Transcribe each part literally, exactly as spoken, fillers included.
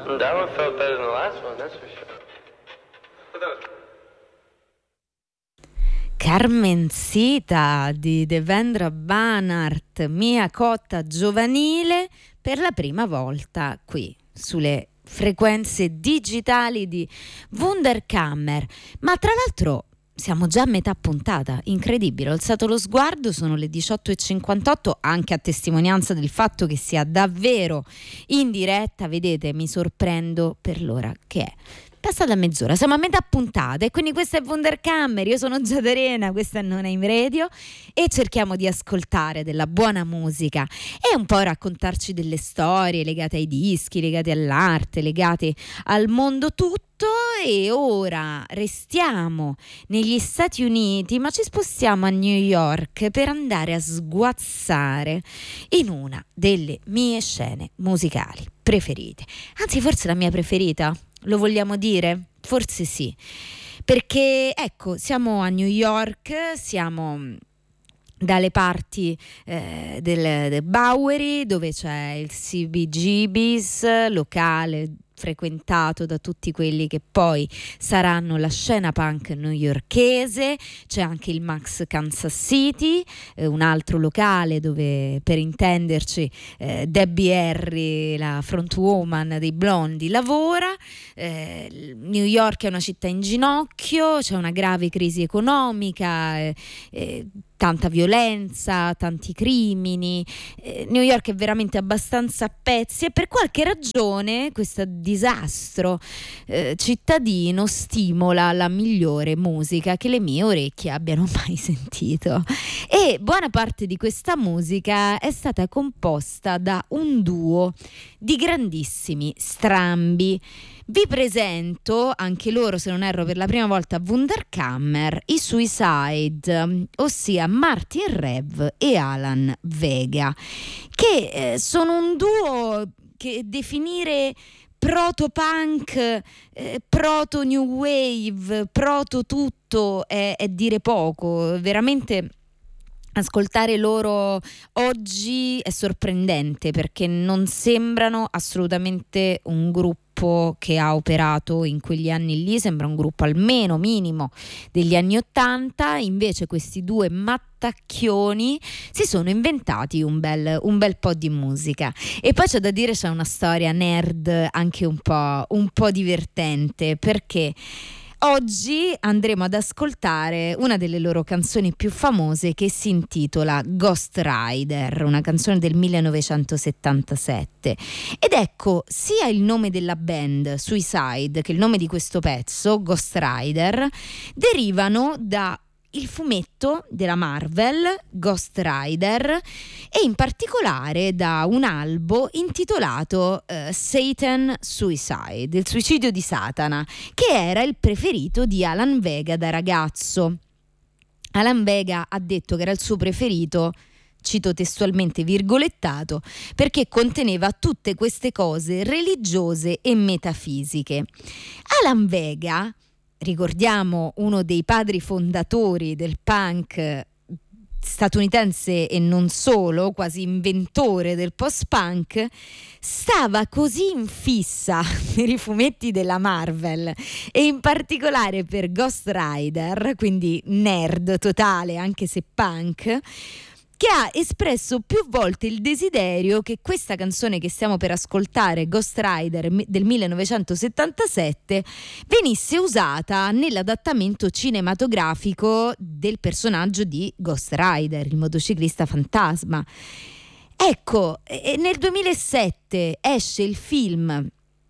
That one felt better than the last one, that's for sure. Carmencita di Devendra Banhart, mia cotta giovanile, per la prima volta qui sulle frequenze digitali di Wunderkammer. Ma tra l'altro siamo già a metà puntata, incredibile. Ho alzato lo sguardo, sono le diciotto e cinquantotto, anche a testimonianza del fatto che sia davvero in diretta. Vedete, mi sorprendo per l'ora che è. Passata mezz'ora, siamo a metà puntata e quindi questa è Wunderkammer, io sono Giada Arena, questa è Non Aim Radio e cerchiamo di ascoltare della buona musica e un po' raccontarci delle storie legate ai dischi, legate all'arte, legate al mondo tutto. E ora restiamo negli Stati Uniti, ma ci spostiamo a New York per andare a sguazzare in una delle mie scene musicali preferite, anzi forse la mia preferita. Lo vogliamo dire? Forse sì, perché ecco, siamo a New York, siamo dalle parti eh, del, del Bowery, dove c'è il C B G B's, locale frequentato da tutti quelli che poi saranno la scena punk newyorkese. C'è anche il Max Kansas City, eh, un altro locale dove, per intenderci, eh, Debbie Harry, la frontwoman dei Blondi, lavora. eh, New York è una città in ginocchio, c'è una grave crisi economica, eh, eh, tanta violenza, tanti crimini. eh, New York è veramente abbastanza a pezzi e per qualche ragione questo disastro eh, cittadino stimola la migliore musica che le mie orecchie abbiano mai sentito, e buona parte di questa musica è stata composta da un duo di grandissimi strambi. Vi presento, anche loro se non erro per la prima volta a Wunderkammer, i Suicide, ossia Martin Rev e Alan Vega, che eh, sono un duo che definire proto-punk, eh, proto-new wave, proto-tutto è, è dire poco. Veramente ascoltare loro oggi è sorprendente, perché non sembrano assolutamente un gruppo che ha operato in quegli anni lì, sembra un gruppo almeno minimo degli anni ottanta. Invece questi due mattacchioni si sono inventati un bel, un bel po' di musica, e poi c'è da dire c'è una storia nerd anche un po', un po' divertente, perché oggi andremo ad ascoltare una delle loro canzoni più famose, che si intitola Ghost Rider, una canzone del millenovecentosettantasette. Ed ecco, sia il nome della band Suicide che il nome di questo pezzo, Ghost Rider, derivano da il fumetto della Marvel Ghost Rider, e in particolare da un albo intitolato uh, Satan Suicide, il suicidio di Satana, che era il preferito di Alan Vega da ragazzo. Alan Vega ha detto che era il suo preferito, cito testualmente virgolettato, perché conteneva tutte queste cose religiose e metafisiche. Alan Vega, ricordiamo, uno dei padri fondatori del punk statunitense e non solo, quasi inventore del post-punk, stava così in fissa per i fumetti della Marvel e in particolare per Ghost Rider, quindi nerd totale anche se punk, che ha espresso più volte il desiderio che questa canzone che stiamo per ascoltare, Ghost Rider del millenovecentosettantasette, venisse usata nell'adattamento cinematografico del personaggio di Ghost Rider, il motociclista fantasma. Ecco, nel duemilasette esce il film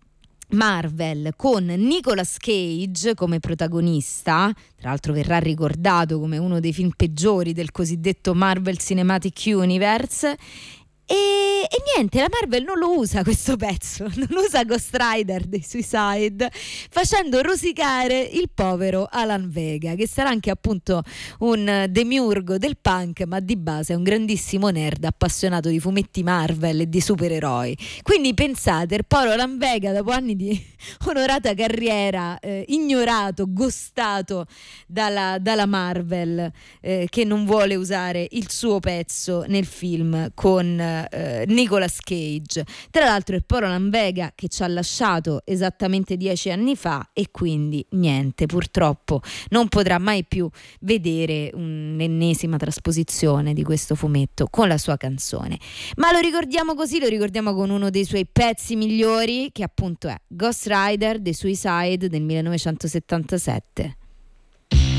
Marvel con Nicolas Cage come protagonista, tra l'altro verrà ricordato come uno dei film peggiori del cosiddetto Marvel Cinematic Universe. E, e niente, la Marvel non lo usa questo pezzo, non usa Ghost Rider dei Suicide, facendo rosicare il povero Alan Vega, che sarà anche appunto un demiurgo del punk, ma di base è un grandissimo nerd appassionato di fumetti Marvel e di supereroi. Quindi pensate, il povero Alan Vega, dopo anni di onorata carriera, eh, ignorato, ghostato dalla, dalla Marvel, eh, che non vuole usare il suo pezzo nel film con eh, Nicolas Cage. Tra l'altro è Poro Lambega che ci ha lasciato esattamente dieci anni fa e quindi niente, purtroppo non potrà mai più vedere un'ennesima trasposizione di questo fumetto con la sua canzone. Ma lo ricordiamo così, lo ricordiamo con uno dei suoi pezzi migliori, che appunto è Ghost Rider The Suicide del millenovecentosettantasette.